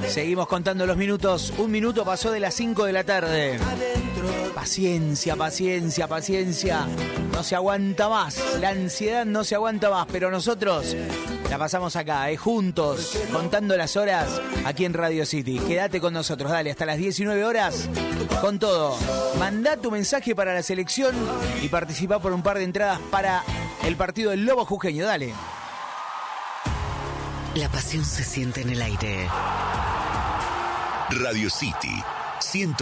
Seguimos contando los minutos. Un minuto pasó de las 5 de la tarde. Paciencia, paciencia, paciencia. No se aguanta más. La ansiedad no se aguanta más. Pero nosotros la pasamos acá, juntos, contando las horas aquí en Radio City. Quédate con nosotros, dale, hasta las 19 horas con todo. Mandá tu mensaje para la selección y participá por un par de entradas para el partido del Lobo Jujeño. Dale. La pasión se siente en el aire. Radio City 100.